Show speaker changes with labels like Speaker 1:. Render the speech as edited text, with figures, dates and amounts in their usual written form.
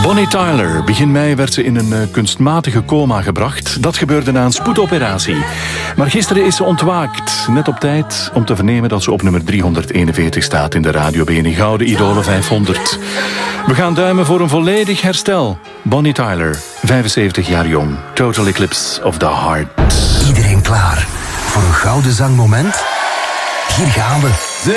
Speaker 1: Bonnie Tyler. Begin mei werd ze in een kunstmatige coma gebracht. Dat gebeurde na een spoedoperatie. Maar gisteren is ze ontwaakt. Net op tijd om te vernemen dat ze op nummer 341 staat in de Radio BNI Gouden Idolen 500. We gaan duimen voor een volledig herstel. Bonnie Tyler, 75 jaar jong. Total Eclipse of the Heart.
Speaker 2: Iedereen klaar voor een gouden zangmoment? Hier gaan we.